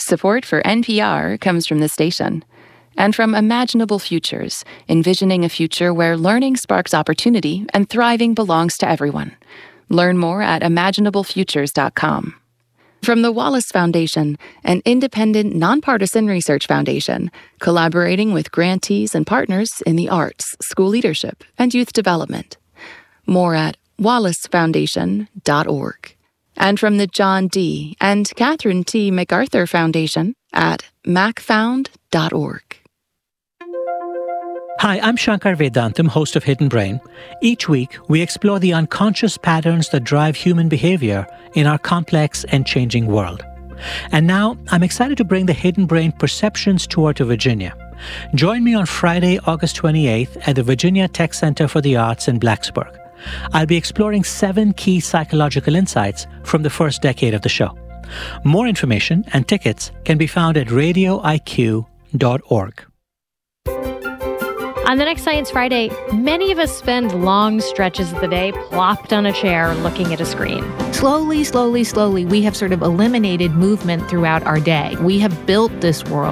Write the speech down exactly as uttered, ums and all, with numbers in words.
Support for N P R comes from the station and from Imaginable Futures, envisioning a future where learning sparks opportunity and thriving belongs to everyone. Learn more at imaginable futures dot com. From the Wallace Foundation, an independent, nonpartisan research foundation, collaborating with grantees and partners in the arts, school leadership, and youth development. More at wallace foundation dot org. And from the John D. and Catherine T. MacArthur Foundation at mac found dot org. Hi, I'm Shankar Vedantam, host of Hidden Brain. Each week, we explore the unconscious patterns that drive human behavior in our complex and changing world. And now, I'm excited to bring the Hidden Brain Perceptions Tour to Virginia. Join me on Friday, August twenty-eighth at the Virginia Tech Center for the Arts in Blacksburg. I'll be exploring seven key psychological insights from the first decade of the show. More information and tickets can be found at radio I Q dot org. On the next Science Friday, many of us spend long stretches of the day plopped on a chair looking at a screen. Slowly, slowly, slowly, we have sort of eliminated movement throughout our day. We have built this world